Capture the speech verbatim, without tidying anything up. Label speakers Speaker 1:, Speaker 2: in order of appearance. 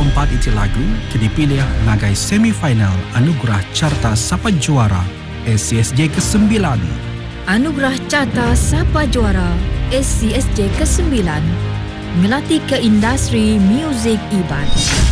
Speaker 1: keempat iti lagu dipilih nagai semifinal Anugerah Carta Sapa Juara S C S J kesembilan.
Speaker 2: Anugerah Carta Sapa Juara S C S J kesembilan melatih ke industri muzik Iban.